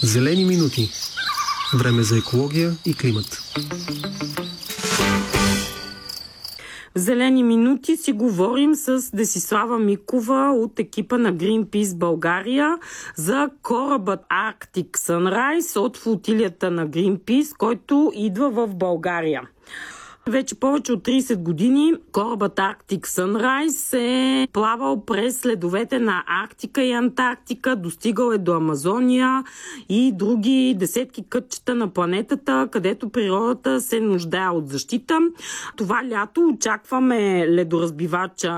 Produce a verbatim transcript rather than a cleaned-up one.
Зелени минути. Време за екология и климат. В Зелени минути си говорим с Десислава Микова от екипа на Greenpeace България за корабът Arctic Sunrise от флотилията на Greenpeace, който идва в България. Вече повече от трийсет години корабът Arctic Sunrise е плавал през ледовете на Арктика и Антарктика, достигал е до Амазония и други десетки кътчета на планетата, където природата се нуждае от защита. Това лято очакваме ледоразбивача